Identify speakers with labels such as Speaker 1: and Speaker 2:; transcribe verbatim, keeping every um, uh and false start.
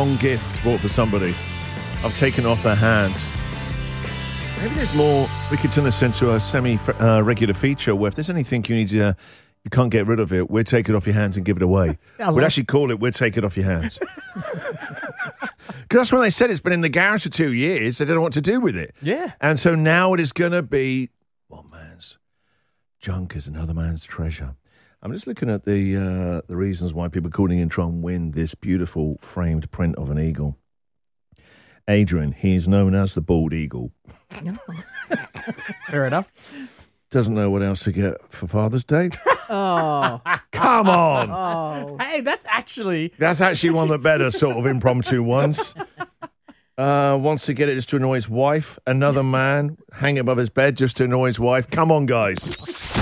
Speaker 1: wrong gift bought for somebody. I've taken it off their hands. Maybe there's more. We could turn this into a semi-regular uh, feature where if there's anything you need to, uh, you can't get rid of it, we'll take it off your hands and give it away. We'd actually call it, we'll take it off your hands. Because that's when they said it's been in the garage for two years. They don't know what to do with it.
Speaker 2: Yeah.
Speaker 1: And so now it is going to be, one man's junk is another man's treasure. I'm just looking at the uh, the reasons why people calling in try and win this beautiful framed print of an eagle. Adrian, he's known as the bald eagle.
Speaker 2: Fair enough.
Speaker 1: Doesn't know what else to get for Father's Day.
Speaker 3: Oh.
Speaker 1: Come on.
Speaker 3: Oh.
Speaker 2: Hey, that's actually...
Speaker 1: That's actually one of the better sort of impromptu ones. Uh, wants to get it just to annoy his wife. Another man hang it above his bed just to annoy his wife. Come on, guys.